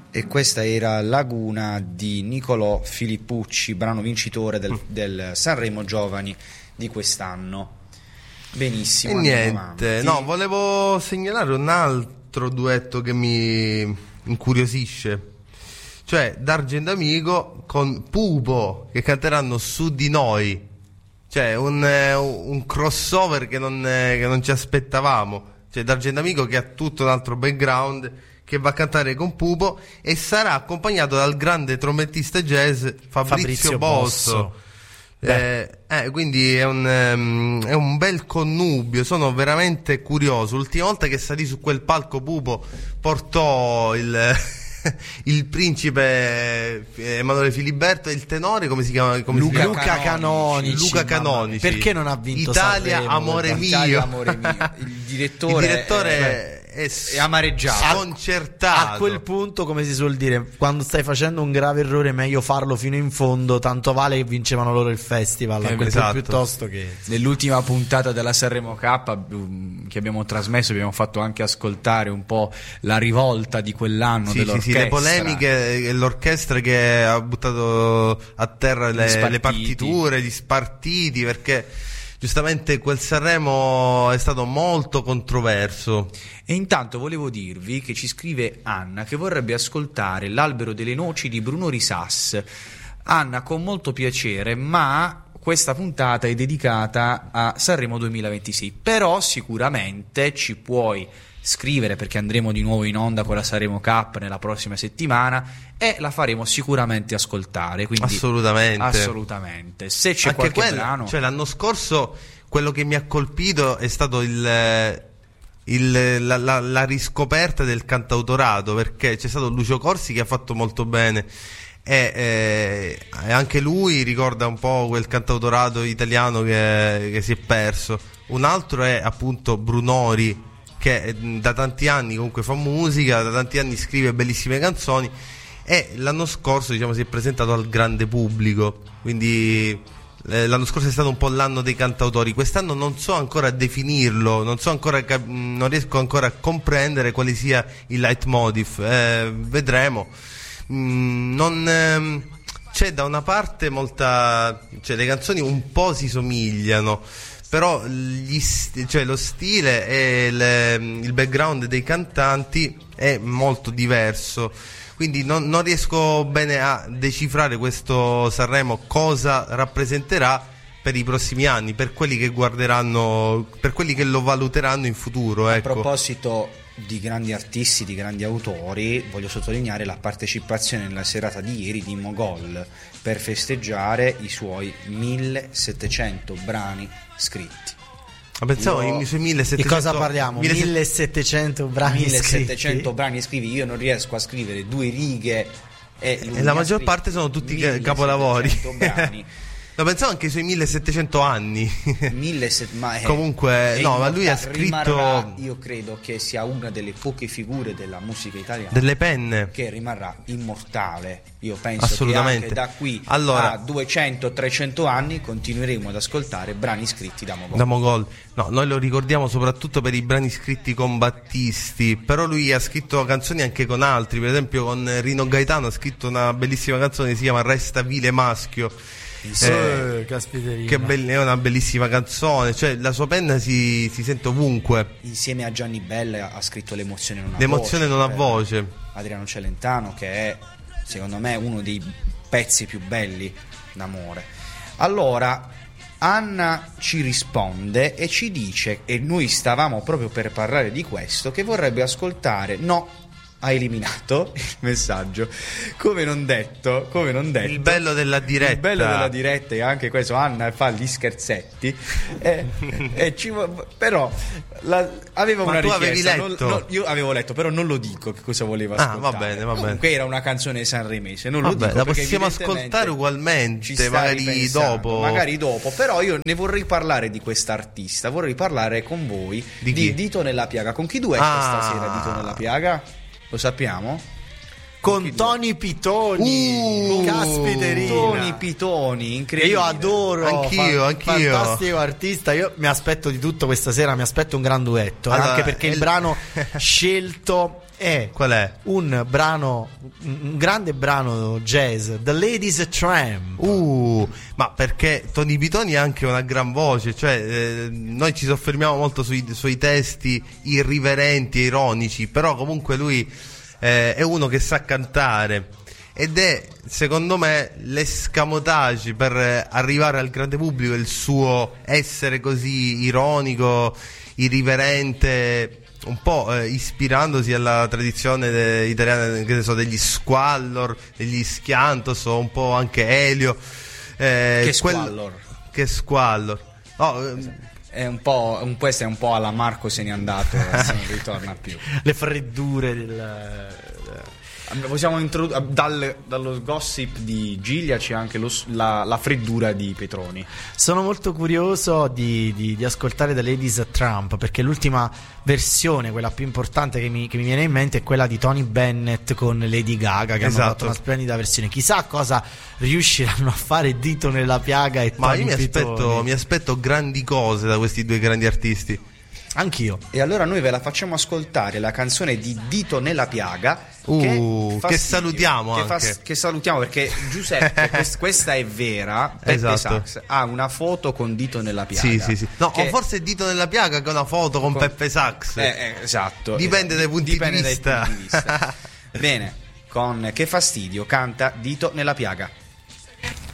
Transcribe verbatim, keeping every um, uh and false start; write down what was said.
E questa era Laguna di Nicolò Filippucci, brano vincitore del, del Sanremo Giovani di quest'anno. Benissimo. E niente, no, volevo segnalare un altro duetto che mi incuriosisce, cioè D'Argento Amico con Pupo, che canteranno Su di noi, cioè un, un crossover che non, che non ci aspettavamo, cioè D'Argento Amico che ha tutto un altro background, che va a cantare con Pupo e sarà accompagnato dal grande trombettista jazz Fabrizio, Fabrizio Bosso. Bosso. Eh, eh, quindi è un, um, è un bel connubio, sono veramente curioso. L'ultima volta che salì su quel palco Pupo portò il, il principe Emanuele Filiberto e il tenore, come si chiama? Come Luca, si chiama? Luca Canonici. Luca Canonici. Perché non ha vinto Italia, Sanremo? Amore mio. Italia, amore mio. Il direttore, il direttore è, è, è amareggiato, sconcertato. A quel punto, come si suol dire, quando stai facendo un grave errore è meglio farlo fino in fondo, tanto vale che vincevano loro il festival, eh, a quel esatto. punto, piuttosto che nell'ultima puntata della Sanremo K che abbiamo trasmesso abbiamo fatto anche ascoltare un po' la rivolta di quell'anno, sì, dell'orchestra. Sì, sì, le polemiche e l'orchestra che ha buttato a terra le, le partiture, gli spartiti, perché giustamente quel Sanremo è stato molto controverso. E intanto volevo dirvi che ci scrive Anna che vorrebbe ascoltare L'albero delle noci di Bruno Risas. Anna, con molto piacere, ma questa puntata è dedicata a Sanremo duemilaventisei, però sicuramente ci puoi scrivere, perché andremo di nuovo in onda con la Sanremo Cup nella prossima settimana e la faremo sicuramente ascoltare, quindi assolutamente assolutamente se c'è anche qualche quello, brano, cioè l'anno scorso quello che mi ha colpito è stato il, il la, la, la riscoperta del cantautorato, perché c'è stato Lucio Corsi che ha fatto molto bene e, e, e anche lui ricorda un po' quel cantautorato italiano che, che si è perso. Un altro è appunto Brunori, che da tanti anni comunque fa musica, da tanti anni scrive bellissime canzoni e l'anno scorso, diciamo, si è presentato al grande pubblico, quindi eh, l'anno scorso è stato un po' l'anno dei cantautori. Quest'anno non so ancora definirlo, non so ancora cap- non riesco ancora a comprendere quale sia il leitmotiv, eh, vedremo. Mm, non ehm, c'è da una parte molta, cioè le canzoni un po' si somigliano, però gli st- cioè lo stile e le, il background dei cantanti è molto diverso, quindi non, non riesco bene a decifrare questo Sanremo cosa rappresenterà per i prossimi anni, per quelli che guarderanno, per quelli che lo valuteranno in futuro, ecco. A proposito di grandi artisti, di grandi autori, voglio sottolineare la partecipazione nella serata di ieri di Mogol per festeggiare i suoi millesettecento brani scritti. Ma pensavo Io... i suoi millesettecento. Di cosa parliamo? millesettecento brani millesettecento scritti? brani scritti. Io non riesco a scrivere due righe e, e la maggior parte sono tutti capolavori. Brani. No, pensavo anche ai suoi millesettecento anni. Milleset- ma è, Comunque, è no, ma lui ha scritto. Rimarrà, io credo che sia una delle poche figure della musica italiana delle penne che rimarrà immortale. Io penso assolutamente. che anche da qui allora, a duecento trecento anni continueremo ad ascoltare brani scritti da Mogol. Da Mogol. No, noi lo ricordiamo soprattutto per i brani scritti con Battisti, però lui ha scritto canzoni anche con altri, per esempio con Rino Gaetano ha scritto una bellissima canzone che si chiama Resta vile maschio. Eh, che be- è una bellissima canzone, cioè la sua penna si, si sente ovunque. Insieme a Gianni Bella ha scritto L'emozione non ha L'emozione voce, non ha voce. Adriano Celentano, che è secondo me uno dei pezzi più belli d'amore. Allora Anna ci risponde e ci dice, e noi stavamo proprio per parlare di questo, che vorrebbe ascoltare No, ha eliminato il messaggio, come non detto, come non detto. Il bello della diretta. Il bello della diretta è anche questo. Anna fa gli scherzetti e, e ci, però la, aveva Ma una tu richiesta. avevi letto? Non, non, io avevo letto, però non lo dico che cosa voleva Ah, ascoltare. va bene, va bene. Comunque era una canzone sanremese, non Vabbè, lo dico la perché possiamo evidentemente ascoltare ugualmente, ci sta magari ripensando, dopo. magari dopo, però io ne vorrei parlare di quest'artista, vorrei parlare con voi di, di Dito nella piaga. Con chi duetta ah. stasera Dito nella piaga? Lo sappiamo? Con, con Tony Pitoni. Uh, Caspiterina. Tony Pitoni, incredibile. Io adoro. Anch'io, fa- anch'io. Fantastico artista. Io mi aspetto di tutto questa sera, mi aspetto un gran duetto, allora, anche perché il, il brano scelto è Qual è? un brano, un grande brano jazz, The Ladies Tramp. Uh, ma perché Tony Pitoni ha anche una gran voce, cioè eh, noi ci soffermiamo molto sui suoi testi irriverenti e ironici, però comunque lui eh, è uno che sa cantare ed è secondo me l'escamotage per eh, arrivare al grande pubblico, il suo essere così ironico, irriverente, un po' eh, ispirandosi alla tradizione de- italiana, che ne so, degli Squallor, degli Schiantos o un po' anche Elio. Eh, Che quel- Squallor? Che Squallor. Oh, ehm, È un po', un, questo è un po' alla Marco se n'è andato, adesso non ritorna più. Le freddure del... Possiamo introdu- dal, dallo gossip di Giglia c'è anche lo s- la, la freddura di Petroni. Sono molto curioso di, di, di ascoltare The Ladies Tramp, perché l'ultima versione, quella più importante che mi, che mi viene in mente, è quella di Tony Bennett con Lady Gaga, che Esatto. hanno fatto una splendida versione. Chissà cosa riusciranno a fare Dito nella piaga e ma Tony io mi Pitoni. aspetto, mi aspetto grandi cose da questi due grandi artisti. Anch'io. E allora noi ve la facciamo ascoltare, la canzone di Dito nella piaga, Uh, che, che salutiamo che, anche. che salutiamo perché Giuseppe, quest- questa è vera. Peppe Esatto. Sax ha una foto con Dito nella piaga. Sì, sì, sì. No, che- o forse è Dito nella piaga che è una foto con, con- Peppe Sax. Eh, eh, esatto. Dipende dai punti Dipende di dai vista. punti di vista. Bene, con Che fastidio canta Dito nella piaga.